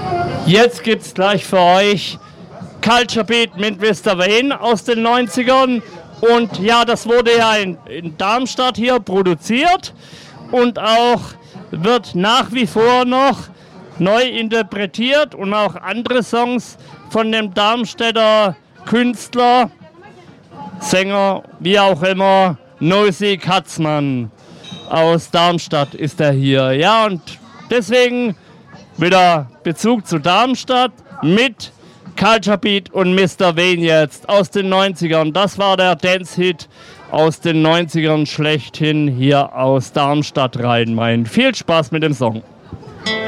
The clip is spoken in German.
Jetzt gibt's gleich für euch Culture Beat mit Mr. Wayne aus den 90ern. Und ja, das wurde ja in Darmstadt hier produziert und auch wird nach wie vor noch neu interpretiert und auch andere Songs von dem Darmstädter Künstler, Sänger, wie auch immer, Nosy Katzmann aus Darmstadt ist er hier. Ja, und deswegen wieder Bezug zu Darmstadt mit Culture Beat und Mr. Wayne jetzt aus den 90ern. Das war der Dance-Hit aus den 90ern schlechthin hier aus Darmstadt Rhein-Main. Viel Spaß mit dem Song.